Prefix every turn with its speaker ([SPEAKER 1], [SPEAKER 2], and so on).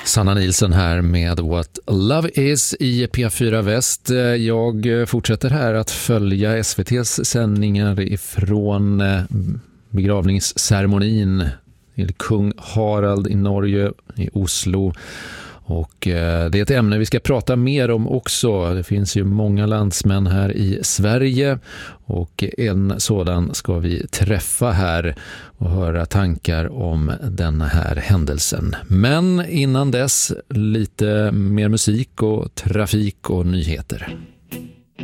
[SPEAKER 1] Sanna Nilsson här med What Love Is i P4 Väst. Jag fortsätter här att följa SVT:s sändningar ifrån begravningsceremonin till kung Harald i Norge, i Oslo. Och det är ett ämne vi ska prata mer om också. Det finns ju många landsmän här i Sverige och en sådan ska vi träffa här och höra tankar om den här händelsen. Men innan dess lite mer musik och trafik och nyheter.